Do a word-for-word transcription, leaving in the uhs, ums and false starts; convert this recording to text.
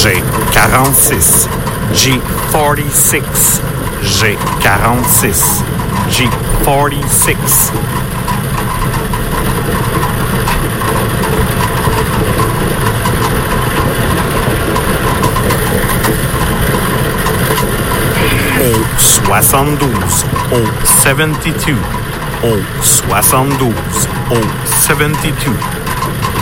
G quarante-six, G quarante-six, G quarante-six, G quarante-six. Au soixante-douze, au soixante-douze, au soixante-douze, au soixante-douze.